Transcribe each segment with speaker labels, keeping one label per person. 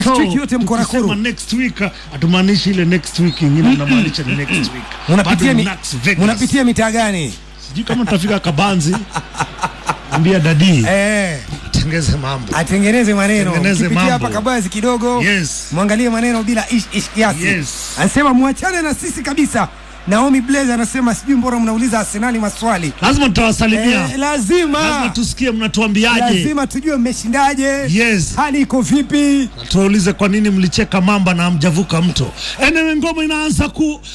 Speaker 1: Wiki yote mko Nakuru.
Speaker 2: Next week atumaanishi ile next week nyingine, tunamaanisha ni next week.
Speaker 1: Unapitia mitaa gani?
Speaker 2: Sijui kama tutafika Kabanzi. Ambia dadi.
Speaker 1: Atengeneze maneno. Kipitia hapa Kabanzi kidogo.
Speaker 2: Yes.
Speaker 1: Muangalie maneno bila ish kiasi.
Speaker 2: Yes.
Speaker 1: Anasema muachane na sisi kabisa. Naomi Blaze anasema sijui mbona mnauliza Arsenal maswali.
Speaker 2: Lazima tutawasalimia.
Speaker 1: Lazima
Speaker 2: tusikie mnatuambiaje.
Speaker 1: Lazima tujue mmeshindaje.
Speaker 2: Yes.
Speaker 1: Hali iko vipi?
Speaker 2: Tuulize kwa nini mlicheka mamba na hamjavuka mto. Ngoma inaanza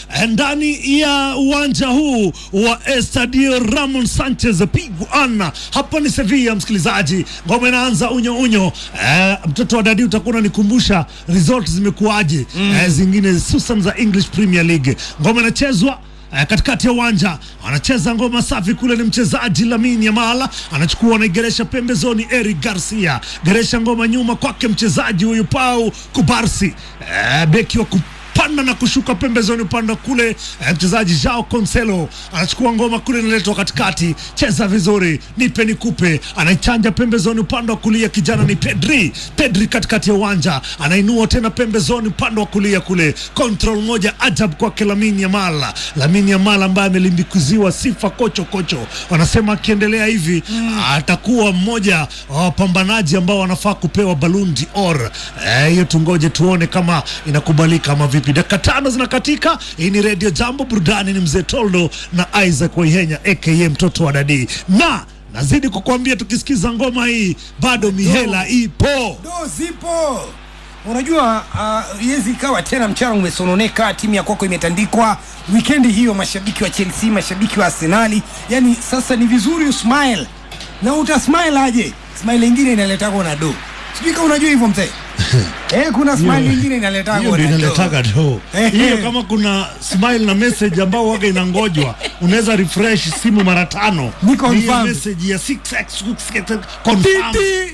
Speaker 2: ndani ya uwanja huu wa Estadio Ramon Sanchez Pizjuan. Hapa ni Sevilla, msikilizaji. Ngoma inaanza unyo. Mtoto wa dadi utakuwa nikumbusha results zimekuaje. Zingine Susan za English Premier League. Ngoma inachezwa katikati ya uwanja, anacheza ngoma safi kule, ni mchezaji Lamine Yamal, anachukua na geresha pembezoni Eric Garcia, geresha ngoma nyuma kwake mchezaji huyu Pau Kubarsi, beki wa kupanda na kushuka pembezoni upande kule, mchezaji Joao Cancelo anachukua ngoma kule, inaletwa katikati, cheza vizuri, nipe nikupe, anaichanja pembezoni upande wa kulia, kijana ni Pedri katikati ya uwanja, anainua tena pembezoni upande wa kulia kule, control moja ajab kwa Lamine Yamal ambaye amelimbikuziwa sifa kocho. Wanasema akiendelea hivi atakuwa mmoja wa wapambanaji ambao wanafaa kupewa Ballon d'Or. Hiyo tungoje tuone kama inakubalika ama vipi. Dakika 5 zinakatika. Hii ni Radio Jambo, burudani ni Mzee Toldo na Isaac Waihenya aka mtoto wa dadi. Nazidi kukuambia tukisikiza ngoma hii bado mihela ipo.
Speaker 1: Zipo. Unajua yezi kawa tena mchana umesononeka, timu ya kwako imetandikwa. Weekend hiyo mashabiki wa Chelsea, mashabiki wa Arsenal, yani sasa ni vizuri usmile. Na utasmile aje? Smile nyingine inaleta na do. Sijui unajua hivyo mzee. Kuna smile nyingine inaleta
Speaker 2: do. Hiyo kama kuna smile na message ambao waga inangojwa, unaweza refresh simu mara 5. Ni message ya 6x confirm.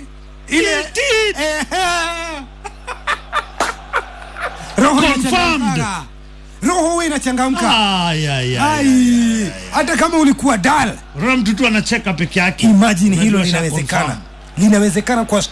Speaker 2: Ile
Speaker 1: roho wewe inachangamka. Hata kama ulikuwa dull,
Speaker 2: roho mtu tu anacheka peke yake.
Speaker 1: Imagine hilo linawezekana. Linawezekana kwa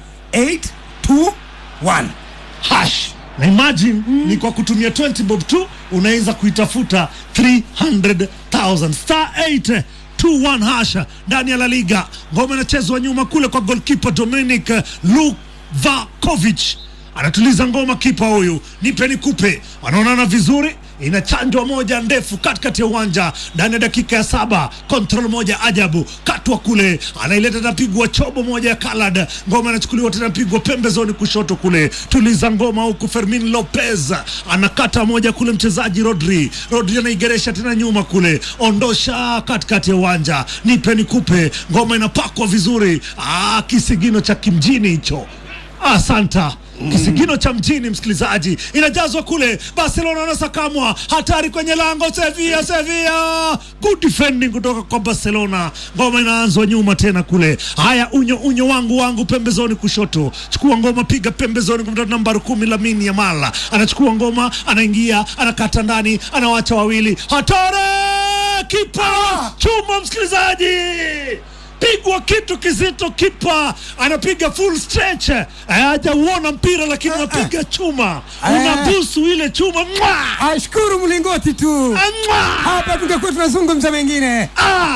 Speaker 1: *821 hash.
Speaker 2: Na imagine ni kwa kutumia 20 bob tu unaweza kuitafuta 300,000 *821 hash ndani ya La Liga. Ngoma inachezwa nyuma kule kwa goalkeeper Dominic Luvakovic. Anatuliza ngoma kipa huyu, nipe nikupe, wanaonana vizuri, inachanjwa moja ndefu katikati ya uwanja ndani ya dakika ya 7, control moja ajabu, katwa kule, anaileta na pigwa chobo moja ya Kalad, ngoma inachukuliwa tena pigwa pembezoni kushoto kule, tuliza ngoma huku Fermin Lopez, anakata moja kule mchezaji Rodri anaigeresha tena nyuma kule, ondosha katikati ya uwanja, nipe nikupe, ngoma inapakwa vizuri, kisigino cha kimjini hicho. Asanta. Kisigino cha mjini, msikilizaji, inajazwa kule, Barcelona wanasakamwa, hatari kwenye lango, Sevilla, good defending kutoka kwa Barcelona, ngoma inaanzwa nyuma tena kule, haya unyo wangu pembezoni kushoto, chukua ngoma, piga pembezoni kwa namba 10 Lamine Yamal, anachukua ngoma, anaingia, anakata ndani, anawacha wawili, hatari, kipa chuma, msikilizaji, pigwa kitu kizito, kipa anapiga full stretch, hajauona mpira lakini anapiga chuma, unabusu ile chuma.
Speaker 1: Ashukuru mlingoti tu. Hapa tungekuwa tunazungumza mengine.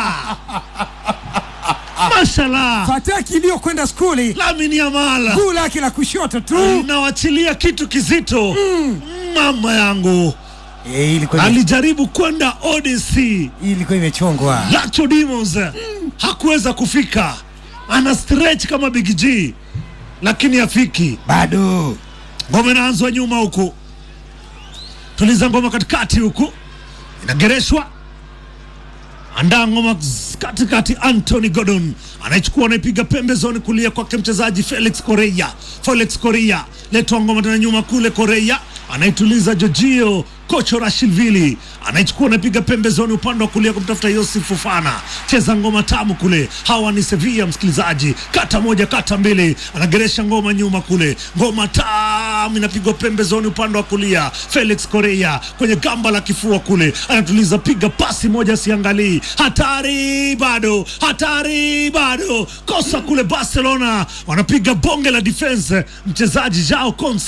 Speaker 2: Mashallah.
Speaker 1: Fataki ndio kwenda skuli.
Speaker 2: Lamine Yamal.
Speaker 1: Gula yake la kushoto tu.
Speaker 2: Inawachilia kitu kizito. Mama yangu. Alijaribu kwenda Odyssey.
Speaker 1: Ilikuwa imechongwa.
Speaker 2: Lacho Dimos hakuweza kufika. Ana stretch kama Big G, lakini hafiki.
Speaker 1: Bado.
Speaker 2: Ngoma inaanzwa nyuma huku. Tuliza ngoma katikati huku. Inagereshwa. Andaa ngoma katikati, Anthony Gordon anaichukua, anaipiga pembezoni kulia kwake mchezaji Felix Correa, letwa ngoma tena nyuma kule, Correa anaituliza Jorginho. Kocho Rashilvili anaichukua, anapiga pembezoni upande wa kulia kumtafuta Yosif Fofana. Cheza ngoma tamu kule. Hawa ni Sevilla, msikilizaji. Kata moja, kata mbili. Anageresha ngoma nyuma kule. Ngoma tamu inapigwa pembezoni upande wa kulia. Felix Correa kwenye gamba la kifua kule. Anatuliza, piga pasi moja, siangalii. Hatari bado. Hatari bado. Kosa kule Barcelona. Wanapiga bonge la defense. Mchezaji Joao Conce